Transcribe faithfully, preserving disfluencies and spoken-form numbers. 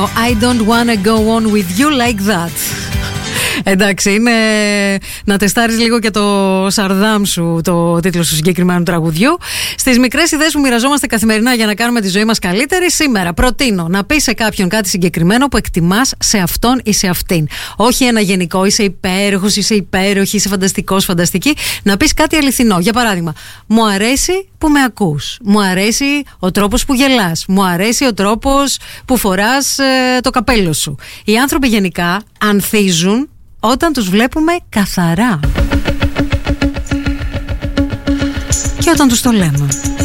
I don't wanna go on with you like that. Εντάξει, είναι να τεστάρεις λίγο και το Σαρδάμ σου, το τίτλο του συγκεκριμένου τραγουδιού. Στις μικρές ιδέες που μοιραζόμαστε καθημερινά για να κάνουμε τη ζωή μας καλύτερη, σήμερα προτείνω να πεις σε κάποιον κάτι συγκεκριμένο που εκτιμάς σε αυτόν ή σε αυτήν. Όχι ένα γενικό, είσαι υπέροχος, είσαι υπέροχη, είσαι φανταστικός, φανταστική. Να πεις κάτι αληθινό. Για παράδειγμα, μου αρέσει που με ακούς. Μου αρέσει ο τρόπος που γελάς. Μου αρέσει ο τρόπος που φοράς ε, το καπέλο σου. Οι άνθρωποι γενικά ανθίζουν όταν τους βλέπουμε καθαρά και όταν τους το λέμε.